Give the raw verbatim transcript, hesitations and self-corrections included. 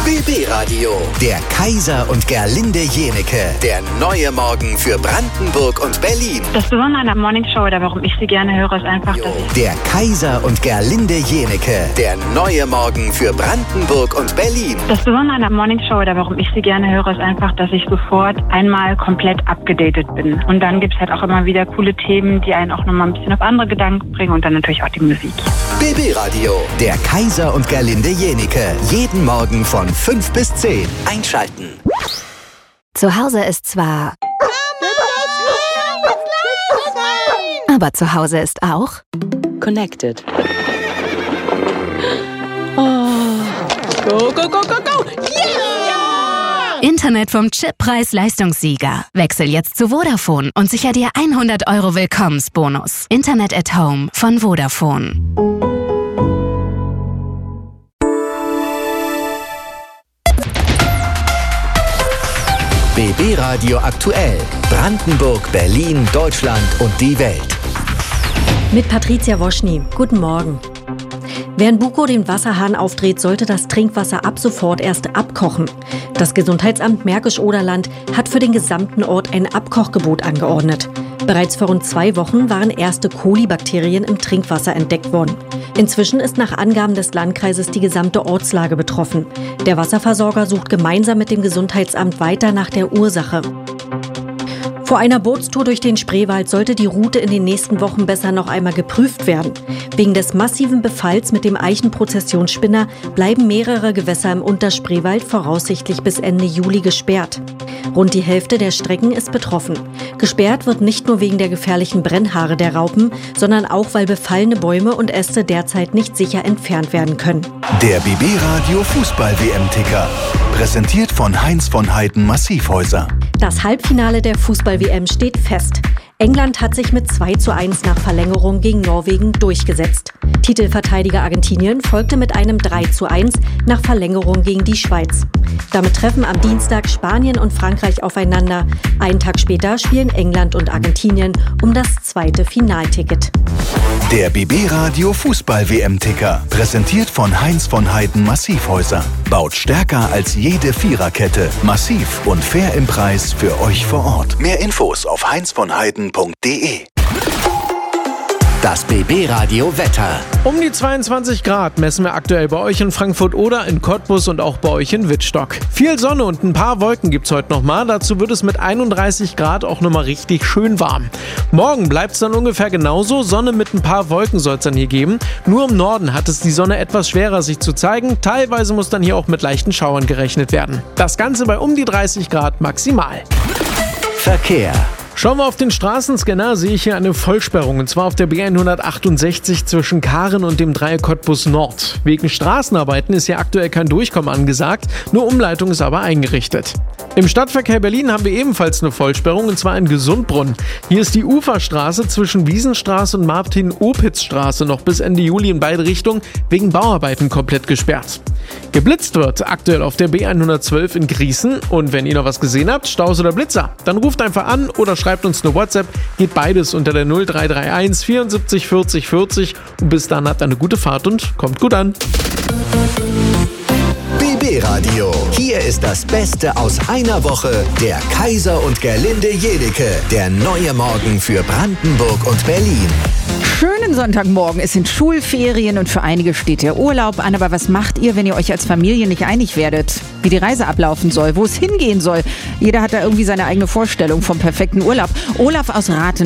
B B-Radio, der Kaiser und Gerlinde Jenecke. Der neue Morgen für Brandenburg und Berlin. Das Besondere an der Morningshow oder warum ich sie gerne höre, ist einfach, dass ich... Der Kaiser und Gerlinde Jenecke. Der neue Morgen für Brandenburg und Berlin. Das Besondere an der Morningshow oder warum ich sie gerne höre, ist einfach, dass ich sofort einmal komplett abgedatet bin. Und dann gibt es halt auch immer wieder coole Themen, die einen auch nochmal ein bisschen auf andere Gedanken bringen und dann natürlich auch die Musik. B B-Radio, der Kaiser und Gerlinde Jenecke. Jeden Morgen von fünf bis zehn. Einschalten. Zu Hause ist zwar... Aber zu Hause ist auch... Connected. Oh. Go, go, go, go, go! Yeah! Internet vom Chip Preis-Leistungssieger. Wechsel jetzt zu Vodafone und sicher dir hundert Euro Willkommensbonus. Internet at Home von Vodafone. B B-Radio aktuell. Brandenburg, Berlin, Deutschland und die Welt. Mit Patricia Woschny. Guten Morgen. Wer in Bukow den Wasserhahn aufdreht, sollte das Trinkwasser ab sofort erst abkochen. Das Gesundheitsamt Märkisch-Oderland hat für den gesamten Ort ein Abkochgebot angeordnet. Bereits vor rund zwei Wochen waren erste Kolibakterien im Trinkwasser entdeckt worden. Inzwischen ist nach Angaben des Landkreises die gesamte Ortslage betroffen. Der Wasserversorger sucht gemeinsam mit dem Gesundheitsamt weiter nach der Ursache. Vor einer Bootstour durch den Spreewald sollte die Route in den nächsten Wochen besser noch einmal geprüft werden. Wegen des massiven Befalls mit dem Eichenprozessionsspinner bleiben mehrere Gewässer im Unterspreewald voraussichtlich bis Ende Juli gesperrt. Rund die Hälfte der Strecken ist betroffen. Gesperrt wird nicht nur wegen der gefährlichen Brennhaare der Raupen, sondern auch, weil befallene Bäume und Äste derzeit nicht sicher entfernt werden können. Der B B-Radio Fußball-W M-Ticker. Präsentiert von Heinz von Heiden Massivhäuser. Das Halbfinale der Fußball-W M steht fest. England hat sich mit zwei zu eins nach Verlängerung gegen Norwegen durchgesetzt. Titelverteidiger Argentinien folgte mit einem drei zu eins nach Verlängerung gegen die Schweiz. Damit treffen am Dienstag Spanien und Frankreich aufeinander. Einen Tag später spielen England und Argentinien um das zweite Finalticket. Der B B-Radio Fußball-W M-Ticker. Präsentiert von Heinz von Heiden Massivhäuser. Baut stärker als jede Viererkette. Massiv und fair im Preis für euch vor Ort. Mehr Infos auf heinz von heiden punkt de. Das B B-Radio Wetter. Um die zweiundzwanzig Grad messen wir aktuell bei euch in Frankfurt oder in Cottbus und auch bei euch in Wittstock. Viel Sonne und ein paar Wolken gibt's heute nochmal. Dazu wird es mit einunddreißig Grad auch nochmal richtig schön warm. Morgen bleibt's dann ungefähr genauso. Sonne mit ein paar Wolken soll es dann hier geben. Nur im Norden hat es die Sonne etwas schwerer sich zu zeigen. Teilweise muss dann hier auch mit leichten Schauern gerechnet werden. Das Ganze bei um die dreißig Grad maximal. Verkehr. Schauen wir auf den Straßenscanner, sehe ich hier eine Vollsperrung, und zwar auf der B hundertachtundsechzig zwischen Karen und dem Dreieck Cottbus Nord. Wegen Straßenarbeiten ist hier aktuell kein Durchkommen angesagt, nur Umleitung ist aber eingerichtet. Im Stadtverkehr Berlin haben wir ebenfalls eine Vollsperrung, und zwar in Gesundbrunn. Hier ist die Uferstraße zwischen Wiesenstraße und Martin-Opitz-Straße noch bis Ende Juli in beide Richtungen wegen Bauarbeiten komplett gesperrt. Geblitzt wird aktuell auf der B hundertzwölf in Grießen, und wenn ihr noch was gesehen habt, Staus oder Blitzer, dann ruft einfach an oder schreibt uns eine WhatsApp, geht beides unter der null drei drei eins vierundsiebzig vierzig vierzig, und bis dann habt eine gute Fahrt und kommt gut an. B B-Radio. Hier ist das Beste aus einer Woche. Der Kaiser und Gerlinde Jenecke. Der neue Morgen für Brandenburg und Berlin. Schönen Sonntagmorgen. Es sind Schulferien und für einige steht der Urlaub an. Aber was macht ihr, wenn ihr euch als Familie nicht einig werdet, wie die Reise ablaufen soll, wo es hingehen soll? Jeder hat da irgendwie seine eigene Vorstellung vom perfekten Urlaub. Olaf aus Rathen